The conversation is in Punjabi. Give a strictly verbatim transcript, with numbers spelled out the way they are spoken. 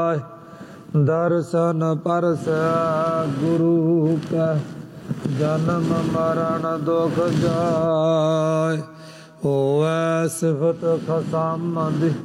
दर्शन परस गुरु का जन्म मरण दुख जाय होवै सिफत खसामद